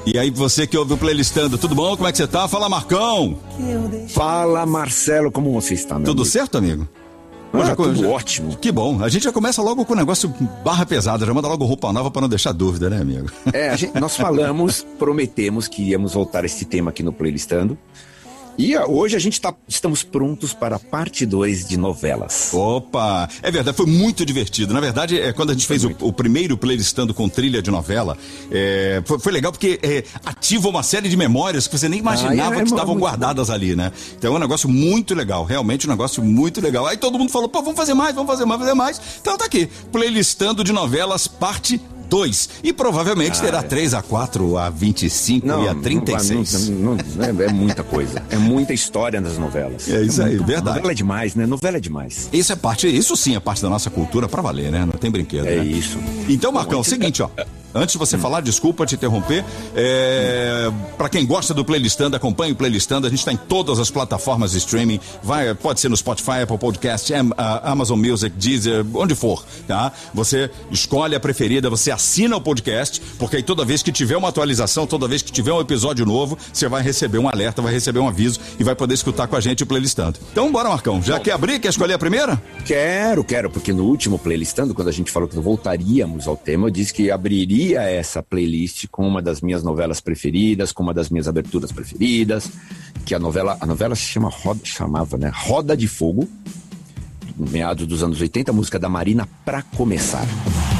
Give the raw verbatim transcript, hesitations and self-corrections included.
E aí, você que ouve o Playlistando, tudo bom? Como é que você tá? Fala, Marcão! Fala, Marcelo, como você está, meu Tudo amigo? certo, amigo? Ah, já, tudo já, ótimo. Que bom. A gente já começa logo com o negócio barra pesada, já manda logo roupa nova para não deixar dúvida, né, amigo? É, a gente, nós falamos, prometemos que íamos voltar a esse tema aqui no Playlistando. E hoje a gente tá, estamos prontos para a parte dois de novelas. Opa! É verdade, foi muito divertido. Na verdade, é, quando a gente fez o, o primeiro Playlistando com trilha de novela, é, foi, foi legal porque é, ativa uma série de memórias que você nem imaginava ah, é, é, que estavam guardadas bom. ali, né? Então é um negócio muito legal, realmente um negócio muito legal. Aí todo mundo falou, pô, vamos fazer mais, vamos fazer mais, fazer mais. Então tá aqui, Playlistando de novelas, parte dois. E provavelmente ah, terá é. três, a quatro, a vinte e cinco não, e a trinta e seis. Não, não, não, é, é muita coisa. É muita história nas novelas. É isso é aí, muito, verdade. Novela é demais, né? Novela é demais. Isso é parte, isso sim é parte da nossa cultura pra valer, né? Não tem brinquedo, É né? isso. Então, Marcão, é o seguinte, ó. Antes de você hum. falar, desculpa te interromper, é, para quem gosta do Playlistando, acompanhe o Playlistando, a gente está em todas as plataformas de streaming, vai, pode ser no Spotify, Apple Podcast, Amazon Music, Deezer, onde for, tá? Você escolhe a preferida, você assina o podcast, porque aí toda vez que tiver uma atualização, toda vez que tiver um episódio novo, você vai receber um alerta, vai receber um aviso e vai poder escutar com a gente o Playlistando. Então, bora, Marcão, já Bom, quer abrir, quer escolher a primeira? Quero, quero, porque no último Playlistando, quando a gente falou que voltaríamos ao tema, eu disse que abriria essa playlist com uma das minhas novelas preferidas, com uma das minhas aberturas preferidas, que a novela, a novela se chama Roda, chamava, né? Roda de Fogo, meados dos anos oitenta, música da Marina, Pra Começar.